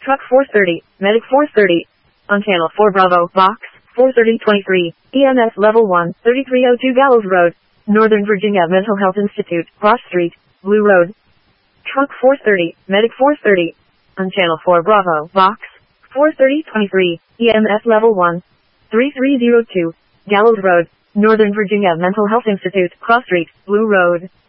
Truck 430, Medic 430. On Channel 4 Bravo, Box 43023, EMS Level 1, 3302 Gallows Road, Northern Virginia Mental Health Institute, Cross Street, Blue Road. Truck 430, Medic 430. On Channel 4 Bravo, Box 43023, EMS Level 1, 3302, Gallows Road, Northern Virginia Mental Health Institute, Cross Street, Blue Road.